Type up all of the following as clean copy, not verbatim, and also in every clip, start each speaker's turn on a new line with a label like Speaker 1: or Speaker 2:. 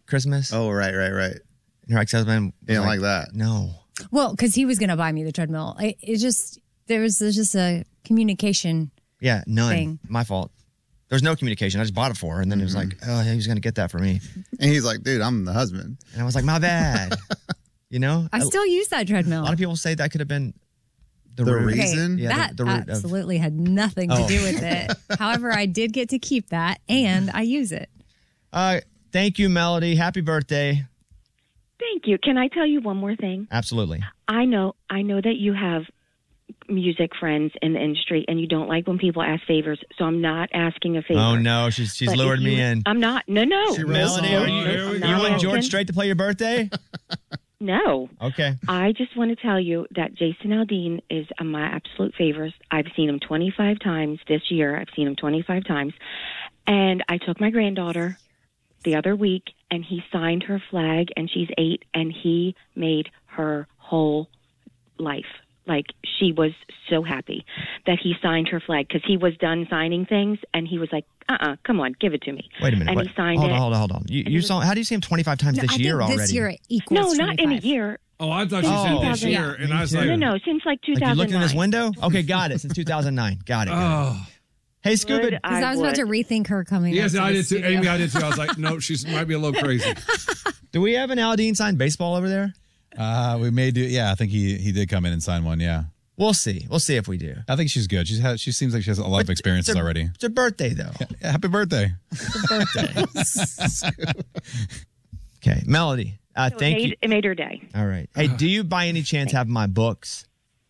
Speaker 1: Christmas.
Speaker 2: Oh, right.
Speaker 1: And her ex-husband
Speaker 2: Didn't like that.
Speaker 1: No.
Speaker 3: Well, because he was going to buy me the treadmill. There was just a communication.
Speaker 1: Yeah, none.
Speaker 3: Thing.
Speaker 1: My fault. There's no communication. I just bought it for her, and then it was like, oh, he was going to get that for me.
Speaker 2: And he's like, dude, I'm the husband.
Speaker 1: And I was like, my bad.
Speaker 3: I still use that treadmill.
Speaker 1: A lot of people say that could have been the
Speaker 2: reason.
Speaker 3: Okay,
Speaker 1: Yeah,
Speaker 3: that absolutely had nothing to do with it. However, I did get to keep that, and I use it.
Speaker 1: Thank you, Melody. Happy birthday.
Speaker 4: Thank you. Can I tell you one more thing?
Speaker 1: Absolutely.
Speaker 4: I know that you have music friends in the industry, and you don't like when people ask favors. So I'm not asking a favor.
Speaker 1: Oh no, she's lured me in.
Speaker 4: I'm not. No.
Speaker 1: Melody, you want George Strait to play your birthday?
Speaker 4: No.
Speaker 1: Okay.
Speaker 4: I just want to tell you that Jason Aldean is my absolute favorite. I've seen him 25 times this year. I've seen him 25 times, and I took my granddaughter the other week, and he signed her flag, and she's 8, and he made her whole life. Like, she was so happy that he signed her flag because he was done signing things, and he was like, come on, give it to me.
Speaker 1: Wait a minute.
Speaker 4: And he signed it.
Speaker 1: Hold on. You saw? How do you see him 25 times this year already?
Speaker 3: This year it equals
Speaker 4: No, not
Speaker 3: 25.
Speaker 4: in a year.
Speaker 5: Oh, I thought you said this year, and I was like,
Speaker 4: No, since like 2009.
Speaker 1: Like you looked in his window? Okay, got it. Since 2009. Got it.
Speaker 5: oh.
Speaker 1: Hey, Scuba.
Speaker 3: Because I was about to rethink her coming.
Speaker 5: Yes,
Speaker 3: up to
Speaker 5: I
Speaker 3: the
Speaker 5: did too.
Speaker 3: studio.
Speaker 5: Amy, I did too. I was like, no, she might be a little crazy.
Speaker 1: Do we have an Aldean signed baseball over there?
Speaker 6: We may do. Yeah, I think he did come in and sign one. Yeah.
Speaker 1: We'll see. We'll see if we do.
Speaker 6: I think she's good. She seems like she has a lot of experiences already.
Speaker 1: It's her birthday, though.
Speaker 6: Yeah, happy birthday.
Speaker 1: It's her birthday. Okay, Melody. Thank you.
Speaker 4: It made her day.
Speaker 1: All right. Hey, do you by any chance have my books?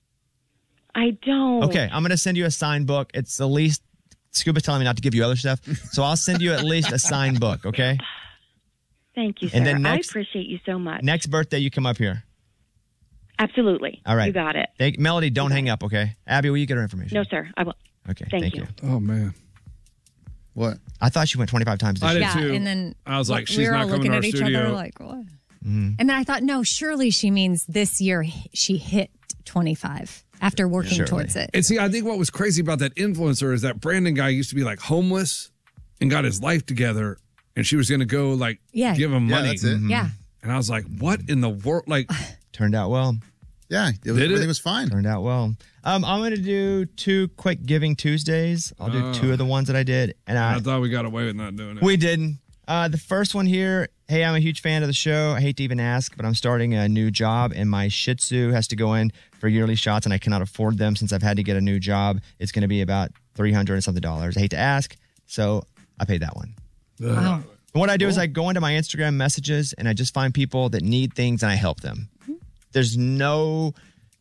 Speaker 4: I don't.
Speaker 1: Okay, I'm going to send you a signed book. It's the least. Scuba's telling me not to give you other stuff, so I'll send you at least a signed book, okay?
Speaker 4: Thank you, sir.
Speaker 1: And then
Speaker 4: I appreciate you so much.
Speaker 1: Next birthday, you come up here.
Speaker 4: Absolutely.
Speaker 1: All right.
Speaker 4: You got it.
Speaker 1: Melody, don't hang up, okay? Abby, will you get her information?
Speaker 4: No, sir. I will.
Speaker 1: Okay,
Speaker 4: Thank you.
Speaker 5: Oh, man.
Speaker 2: What?
Speaker 1: I thought she went 25 times this
Speaker 5: I
Speaker 1: year.
Speaker 5: did
Speaker 3: Yeah,
Speaker 5: too.
Speaker 3: and then
Speaker 5: I was like, she's
Speaker 3: we were
Speaker 5: not
Speaker 3: all
Speaker 5: coming
Speaker 3: looking
Speaker 5: to our
Speaker 3: at each
Speaker 5: studio.
Speaker 3: other like, what? And then I thought, no, surely she means this year she hit 25 after working towards it.
Speaker 5: And see, I think what was crazy about that influencer is that Brandon guy used to be like homeless and got his life together, and she was going to go like give him money.
Speaker 2: That's it.
Speaker 3: Yeah.
Speaker 5: And I was like, what in the world? Like,
Speaker 1: Turned out well.
Speaker 2: Yeah, everything was fine.
Speaker 1: Turned out well. I'm going to do 2 quick Giving Tuesdays. I'll do 2 of the ones that I did. And
Speaker 5: I thought we got away with not doing it.
Speaker 1: We didn't. The first one here, hey, I'm a huge fan of the show. I hate to even ask, but I'm starting a new job, and my Shih Tzu has to go in for yearly shots, and I cannot afford them since I've had to get a new job. It's going to be about $300 and something. I hate to ask, so I paid that one.
Speaker 3: Wow.
Speaker 1: And what I do is I go into my Instagram messages, and I just find people that need things, and I help them. There's no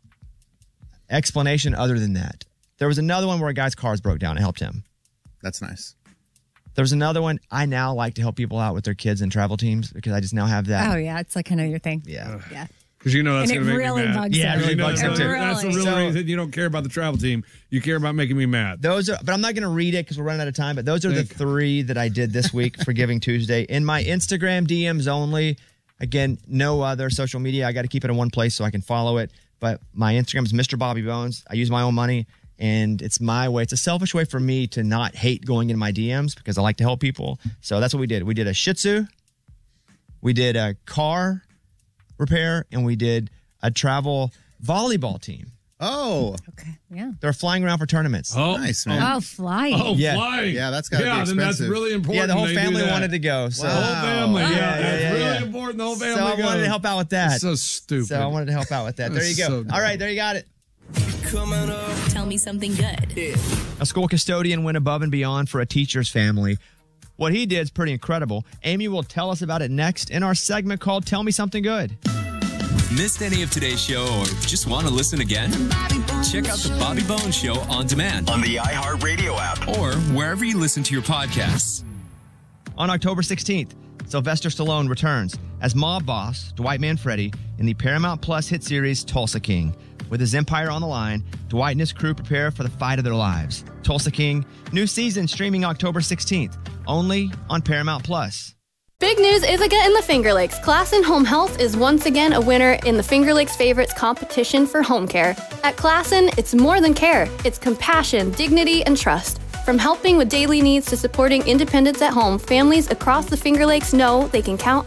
Speaker 1: explanation other than that. There was another one where a guy's cars broke down. I helped him.
Speaker 2: That's nice.
Speaker 1: There's another one. I now like to help people out with their kids and travel teams because I just now have that.
Speaker 3: Oh, yeah. It's like kind of your thing.
Speaker 1: Yeah.
Speaker 3: Yeah.
Speaker 5: Because you know that's
Speaker 3: And
Speaker 5: going
Speaker 3: it
Speaker 5: to make
Speaker 3: really
Speaker 5: me mad.
Speaker 3: bugs
Speaker 1: Yeah,
Speaker 3: him.
Speaker 1: it really bugs him too.
Speaker 5: That's the real
Speaker 1: So-
Speaker 5: reason you don't care about the travel team. You care about making me mad.
Speaker 1: Those are, but I'm not going to read it because we're running out of time. But those are the 3 that I did this week for Giving Tuesday. In my Instagram DMs only. Again, no other social media. I got to keep it in one place so I can follow it. But my Instagram is Mr. Bobby Bones. I use my own money, and it's my way. It's a selfish way for me to not hate going into my DMs because I like to help people. So that's what we did. We did a Shih Tzu, we did a car repair, and we did a travel volleyball team.
Speaker 2: Oh.
Speaker 3: Okay. Yeah.
Speaker 1: They're flying around for tournaments.
Speaker 5: Oh,
Speaker 2: Nice, man.
Speaker 3: Oh, flying.
Speaker 5: Oh,
Speaker 1: Yeah.
Speaker 5: flying.
Speaker 2: Yeah, that's gotta be
Speaker 5: then that's
Speaker 2: expensive.
Speaker 5: really important.
Speaker 1: Yeah, the whole
Speaker 5: they do
Speaker 1: family
Speaker 5: that.
Speaker 1: wanted to go. So,
Speaker 5: The whole family,
Speaker 2: Wow.
Speaker 5: yeah. That's
Speaker 1: yeah,
Speaker 5: really
Speaker 1: yeah.
Speaker 5: important. The whole family
Speaker 1: So I wanted
Speaker 5: goes.
Speaker 1: to help out with that.
Speaker 5: That's so stupid.
Speaker 1: So I wanted to help out with that. There you
Speaker 5: That's
Speaker 1: go.
Speaker 5: so
Speaker 1: All right, there you got it.
Speaker 7: Tell me something good.
Speaker 1: A school custodian went above and beyond for a teacher's family. What he did is pretty incredible. Amy will tell us about it next in our segment called Tell Me Something Good.
Speaker 8: Missed any of today's show or just want to listen again? Check out the Bobby Bones Show on demand
Speaker 9: on the iHeartRadio app
Speaker 8: or wherever you listen to your podcasts.
Speaker 1: On October 16th, Sylvester Stallone returns as mob boss Dwight Manfredi in the Paramount Plus hit series Tulsa King. With his empire on the line, Dwight and his crew prepare for the fight of their lives. Tulsa King, new season streaming October 16th, only on Paramount Plus.
Speaker 10: Big news is again in the Finger Lakes. Classen Home Health is once again a winner in the Finger Lakes Favorites competition for home care. At Classen, it's more than care. It's compassion, dignity, and trust. From helping with daily needs to supporting independence at home, families across the Finger Lakes know they can count